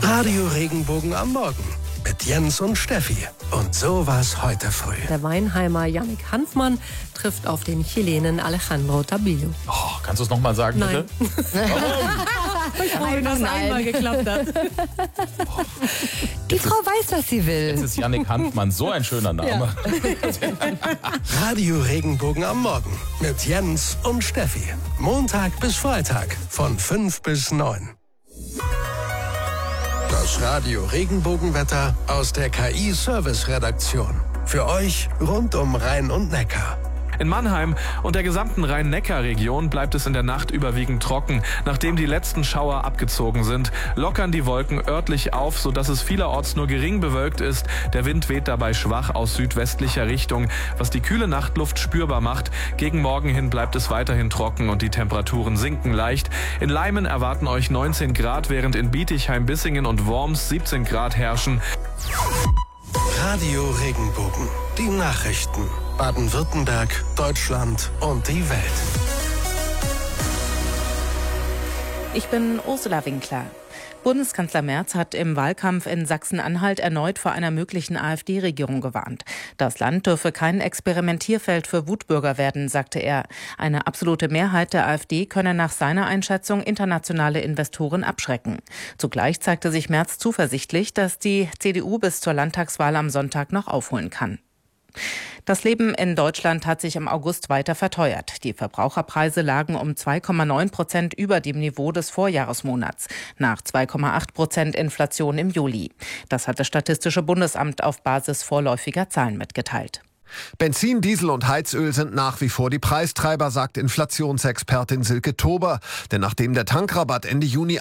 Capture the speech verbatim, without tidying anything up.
Radio Regenbogen am Morgen mit Jens und Steffi. Und so war's heute früh. Der Weinheimer Yannick Hanfmann trifft auf den Chilenen Alejandro Tabillo. Oh, kannst du es nochmal sagen, Nein. bitte? Warum? Ich freue mich, dass es einmal geklappt hat. Die Frau weiß, was sie will. Jetzt ist Yannick Hanfmann so ein schöner Name. Ja. Radio Regenbogen am Morgen mit Jens und Steffi. Montag bis Freitag von fünf bis neun. Das Radio Regenbogenwetter aus der K I-Service-Redaktion. Für euch rund um Rhein und Neckar. In Mannheim und der gesamten Rhein-Neckar-Region bleibt es in der Nacht überwiegend trocken. Nachdem die letzten Schauer abgezogen sind, lockern die Wolken örtlich auf, sodass es vielerorts nur gering bewölkt ist. Der Wind weht dabei schwach aus südwestlicher Richtung, was die kühle Nachtluft spürbar macht. Gegen Morgen hin bleibt es weiterhin trocken und die Temperaturen sinken leicht. In Leimen erwarten euch neunzehn Grad, während in Bietigheim, Bissingen und Worms siebzehn Grad herrschen. Radio Regenbogen. Die Nachrichten. Baden-Württemberg, Deutschland und die Welt. Ich bin Ursula Winkler. Bundeskanzler Merz hat im Wahlkampf in Sachsen-Anhalt erneut vor einer möglichen AfD-Regierung gewarnt. Das Land dürfe kein Experimentierfeld für Wutbürger werden, sagte er. Eine absolute Mehrheit der AfD könne nach seiner Einschätzung internationale Investoren abschrecken. Zugleich zeigte sich Merz zuversichtlich, dass die C D U bis zur Landtagswahl am Sonntag noch aufholen kann. Das Leben in Deutschland hat sich im August weiter verteuert. Die Verbraucherpreise lagen um zwei Komma neun Prozent über dem Niveau des Vorjahresmonats, nach zwei Komma acht Prozent Inflation im Juli. Das hat das Statistische Bundesamt auf Basis vorläufiger Zahlen mitgeteilt. Benzin, Diesel und Heizöl sind nach wie vor die Preistreiber, sagt Inflationsexpertin Silke Tober. Denn nachdem der Tankrabatt Ende Juni